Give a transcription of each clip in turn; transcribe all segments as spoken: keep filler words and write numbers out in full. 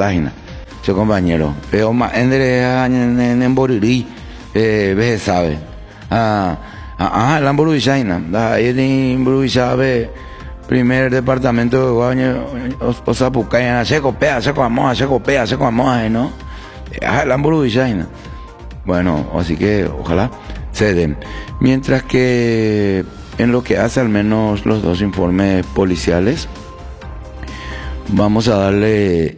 página. Yo compañero, pero más en Boriri, ve sabe. Ah, ah, la Borurichaina, da en Borurichabe, primer departamento de Guaño, o sea, Pucaya, se copia, se comoa, se copia, se comoa, ¿no? Ah, la Borurichaina. Bueno, así que ojalá se den. Mientras que en lo que hace al menos los dos informes policiales, vamos a darle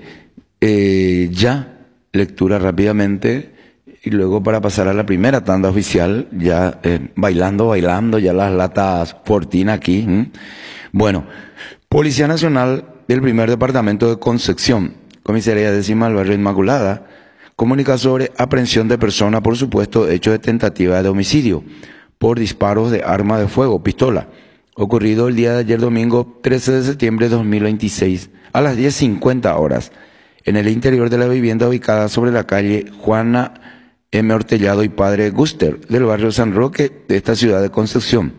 eh, ya lectura rápidamente y luego para pasar a la primera tanda oficial, ya eh, bailando, bailando, ya las latas Fortina aquí. ¿m? Bueno, Policía Nacional del primer departamento de Concepción, Comisaría Décima del Barrio Inmaculada, comunica sobre aprehensión de persona por supuesto hecho de tentativa de homicidio por disparos de arma de fuego, pistola, ocurrido el día de ayer domingo trece de septiembre de dos mil veintiséis a las diez cincuenta horas en el interior de la vivienda ubicada sobre la calle Juana M. Hortellado y Padre Guster del barrio San Roque de esta ciudad de Concepción.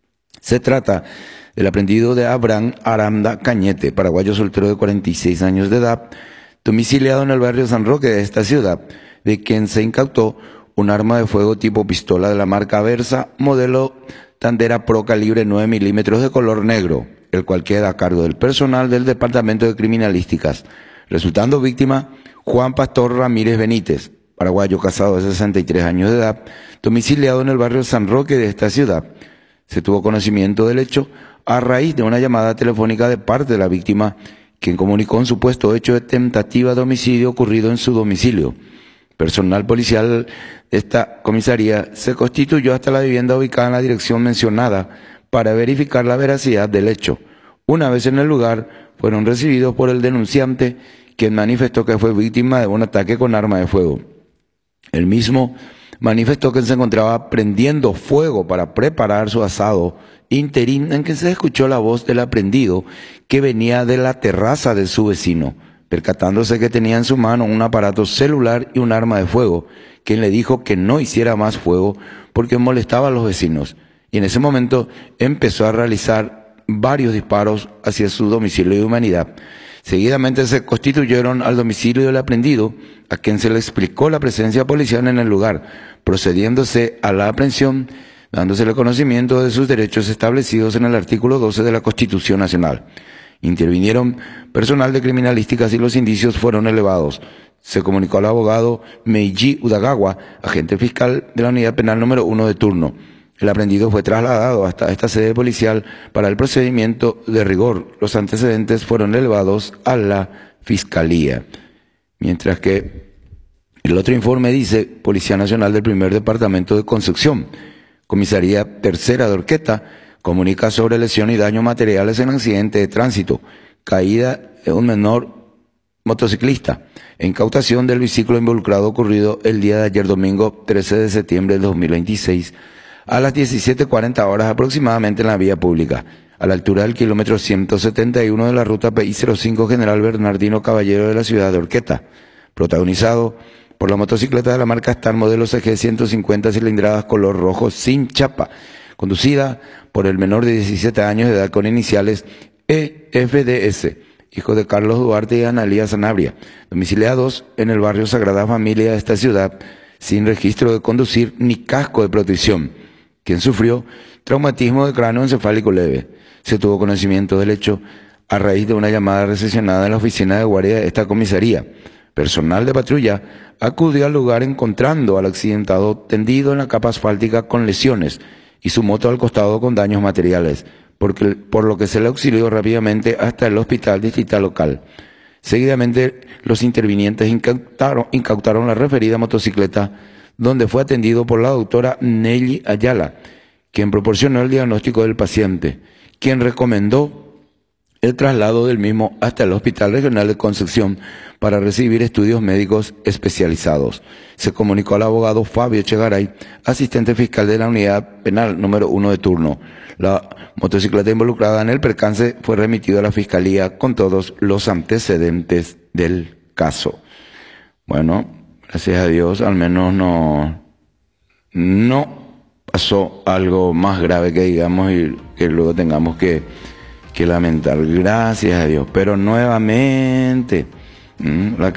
Se trata del aprehendido de Abraham Aranda Cañete, paraguayo soltero de cuarenta y seis años de edad, domiciliado en el barrio San Roque de esta ciudad, de quien se incautó un arma de fuego tipo pistola de la marca Versa, modelo Tandera Pro calibre nueve milímetros de color negro, el cual queda a cargo del personal del Departamento de Criminalísticas, resultando víctima Juan Pastor Ramírez Benítez, paraguayo casado de sesenta y tres años de edad, domiciliado en el barrio San Roque de esta ciudad. Se tuvo conocimiento del hecho a raíz de una llamada telefónica de parte de la víctima, quien comunicó un supuesto hecho de tentativa de homicidio ocurrido en su domicilio. Personal policial de esta comisaría se constituyó hasta la vivienda ubicada en la dirección mencionada para verificar la veracidad del hecho. Una vez en el lugar, fueron recibidos por el denunciante, quien manifestó que fue víctima de un ataque con arma de fuego. El mismo manifestó que se encontraba prendiendo fuego para preparar su asado, interín en que se escuchó la voz del aprehendido que venía de la terraza de su vecino, percatándose que tenía en su mano un aparato celular y un arma de fuego, quien le dijo que no hiciera más fuego porque molestaba a los vecinos, y en ese momento empezó a realizar varios disparos hacia su domicilio de Humanidad. Seguidamente se constituyeron al domicilio del aprehendido, a quien se le explicó la presencia policial en el lugar, procediéndose a la aprehensión, dándosele conocimiento de sus derechos establecidos en el artículo doce de la Constitución Nacional. Intervinieron personal de criminalísticas y los indicios fueron elevados. Se comunicó al abogado Meiji Udagawa, agente fiscal de la Unidad Penal número uno de turno. El aprehendido fue trasladado hasta esta sede policial para el procedimiento de rigor. Los antecedentes fueron elevados a la Fiscalía. Mientras que el otro informe dice, Policía Nacional del primer departamento de Concepción, Comisaría Tercera de Orqueta, comunica sobre lesión y daños materiales en accidente de tránsito, caída de un menor motociclista, e incautación del vehículo involucrado ocurrido el día de ayer domingo trece de septiembre de dos mil veintiséis a las diecisiete cuarenta horas aproximadamente en la vía pública, a la altura del kilómetro ciento setenta y uno de la ruta P I cero cinco General Bernardino Caballero de la ciudad de Orqueta, protagonizado por la motocicleta de la marca Star modelo C G ciento cincuenta cilindradas color rojo sin chapa, conducida por el menor de diecisiete años de edad con iniciales E F D S, hijo de Carlos Duarte y Analía Sanabria, domiciliados en el barrio Sagrada Familia de esta ciudad, sin registro de conducir ni casco de protección, quien sufrió traumatismo de cráneo encefálico leve. Se tuvo conocimiento del hecho a raíz de una llamada recepcionada en la oficina de guardia de esta comisaría. Personal de patrulla acudió al lugar encontrando al accidentado tendido en la capa asfáltica con lesiones y su moto al costado con daños materiales, porque, por lo que se le auxilió rápidamente hasta el hospital distrital local. Seguidamente, los intervinientes incautaron, incautaron la referida motocicleta, donde fue atendido por la doctora Nelly Ayala, quien proporcionó el diagnóstico del paciente, quien recomendó el traslado del mismo hasta el Hospital Regional de Concepción para recibir estudios médicos especializados. Se comunicó al abogado Fabio Chegaray, asistente fiscal de la Unidad Penal número uno de turno. La motocicleta involucrada en el percance fue remitida a la Fiscalía con todos los antecedentes del caso. Bueno, gracias a Dios, al menos no, no pasó algo más grave que digamos y que luego tengamos que que lamentar, gracias a Dios, pero nuevamente, mmm, la